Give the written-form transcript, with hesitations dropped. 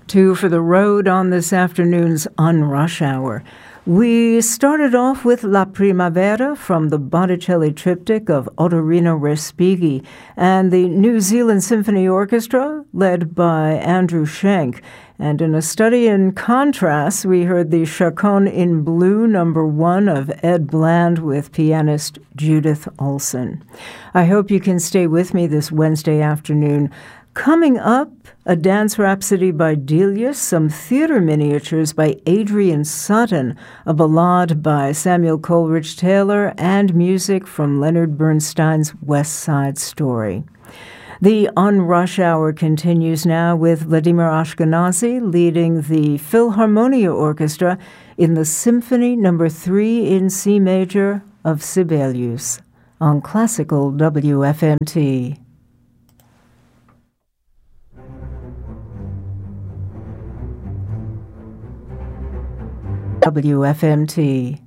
Two for the road on this afternoon's On Rush Hour. We started off with La Primavera from the Botticelli triptych of Ottorino Respighi and the New Zealand Symphony Orchestra, led by Andrew Schenk. And in a study in contrast, we heard the Chaconne in Blue No. 1 of Ed Bland with pianist Judith Olson. I hope you can stay with me this Wednesday afternoon. Coming up, a dance rhapsody by Delius, some theater miniatures by Adrian Sutton, a ballade by Samuel Coleridge Taylor, and music from Leonard Bernstein's West Side Story. The On Rush Hour continues now with Vladimir Ashkenazy leading the Philharmonia Orchestra in the Symphony No. 3 in C major of Sibelius on Classical WFMT. WFMT.